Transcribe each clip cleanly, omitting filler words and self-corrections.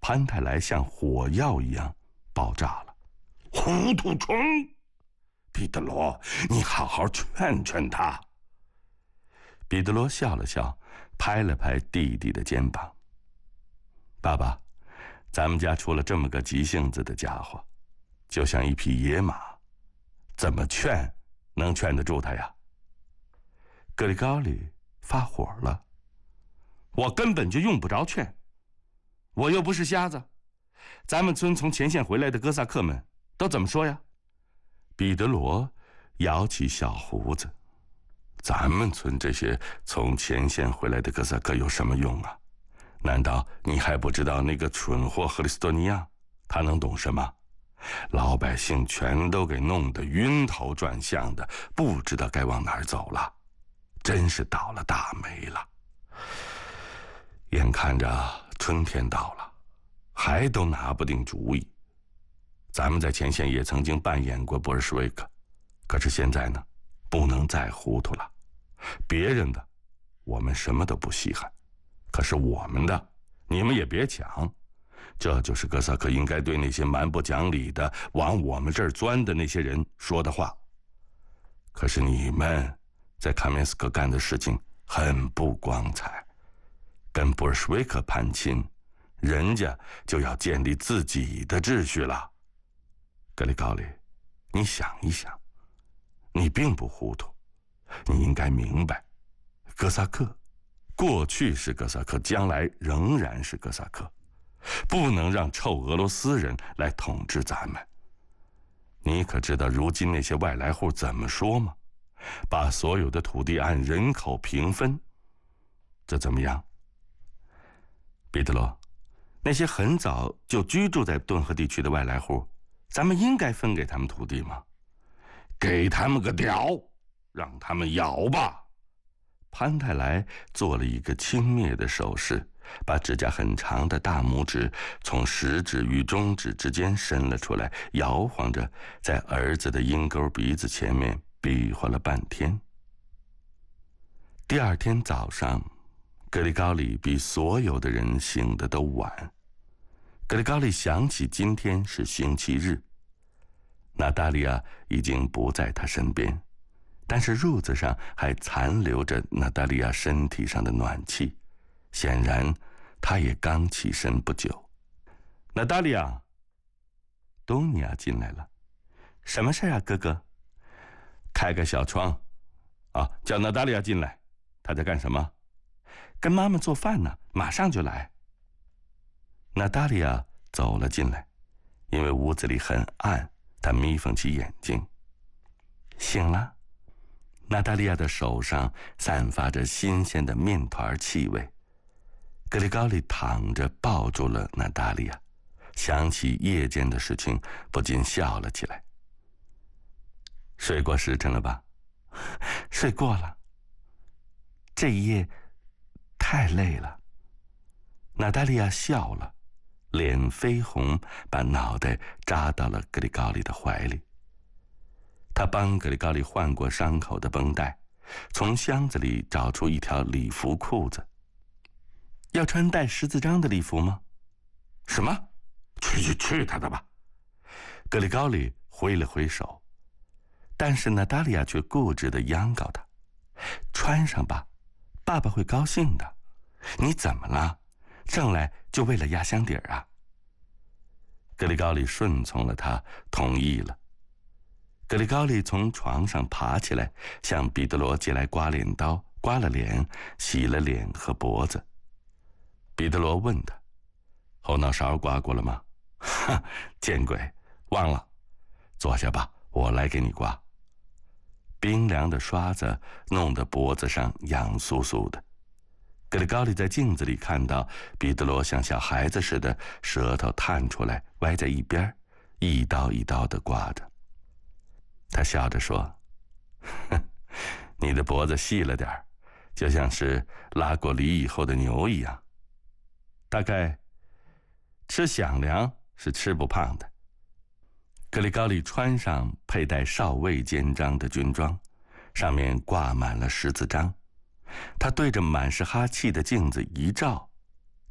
潘泰莱像火药一样爆炸了。糊涂虫！彼得罗，你好好劝劝他。彼得罗笑了笑，拍了拍弟弟的肩膀。爸爸，咱们家出了这么个急性子的家伙，就像一匹野马，怎么劝能劝得住他呀？格里高里发火了，我根本就用不着劝，我又不是瞎子。咱们村从前线回来的哥萨克们都怎么说呀？彼得罗摇起小胡子，咱们村这些从前线回来的哥萨克有什么用啊？难道你还不知道那个蠢货赫里斯多尼亚，他能懂什么？老百姓全都给弄得晕头转向的，不知道该往哪儿走了，真是倒了大霉了。眼看着春天到了，还都拿不定主意。咱们在前线也曾经扮演过布尔什维克，可是现在呢，不能再糊涂了。别人的我们什么都不稀罕，可是我们的你们也别抢。这就是哥萨克应该对那些蛮不讲理的往我们这儿钻的那些人说的话。可是你们在卡梅斯克干的事情很不光彩，跟布尔什维克攀亲，人家就要建立自己的秩序了。格里高里，你想一想，你并不糊涂，你应该明白，哥萨克过去是哥萨克，将来仍然是哥萨克，不能让臭俄罗斯人来统治咱们。你可知道如今那些外来户怎么说吗？把所有的土地按人口平分，这怎么样？彼得罗，那些很早就居住在顿河地区的外来户，咱们应该分给他们土地吗？给他们个屌，让他们咬吧。潘泰莱做了一个轻蔑的手势，把指甲很长的大拇指从食指与中指之间伸了出来，摇晃着在儿子的鹰钩鼻子前面比划了半天。第二天早上，格里高里比所有的人醒得都晚。格里高里想起今天是星期日，娜达莉亚已经不在他身边，但是褥子上还残留着娜达莉亚身体上的暖气，显然她也刚起身不久。娜达莉亚，东尼亚进来了。什么事啊，哥哥？开个小窗啊，叫娜达莉亚进来。她在干什么？跟妈妈做饭呢，马上就来。娜达莉亚走了进来，因为屋子里很暗，她眯缝起眼睛。醒了。娜达莉亚的手上散发着新鲜的面团气味。格里高里躺着抱住了娜达莉亚，想起夜间的事情，不禁笑了起来。睡过时辰了吧？睡过了。这一夜太累了。娜达莉亚笑了，脸绯红，把脑袋扎到了格里高里的怀里。他帮格里高里换过伤口的绷带，从箱子里找出一条礼服裤子。要穿带十字章的礼服吗？什么？去他的吧！格里高里挥了挥手，但是娜达莉亚却固执地央告他：穿上吧，爸爸会高兴的。你怎么了？上来就为了压箱底儿啊？格里高里顺从了他，同意了。格里高里从床上爬起来，向彼得罗借来刮脸刀，刮了脸，洗了脸和脖子。彼得罗问他：后脑勺刮过了吗？哈，见鬼，忘了。坐下吧，我来给你刮。冰凉的刷子弄得脖子上痒酥酥的。格里高里在镜子里看到彼得罗像小孩子似的，舌头探出来，歪在一边，一刀一刀地刮着。他笑着说：你的脖子细了点儿，就像是拉过犁以后的牛一样。大概吃响粮是吃不胖的。格里高里穿上佩戴少尉肩章的军装，上面挂满了十字章。他对着满是哈气的镜子一照，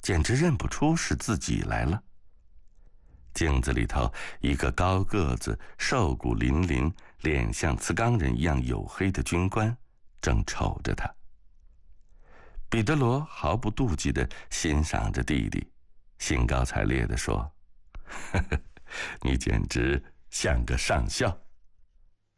简直认不出是自己来了。镜子里头，一个高个子、瘦骨嶙峋、脸像瓷缸人一样黝黑的军官正瞅着他。彼得罗毫不妒忌地欣赏着弟弟，兴高采烈地说：“呵呵，你简直像个上校。”